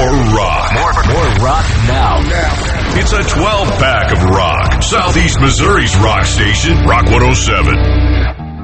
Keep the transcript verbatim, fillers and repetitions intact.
More rock. More, more rock now. It's a twelve pack of rock. Southeast Missouri's rock station, Rock one oh seven.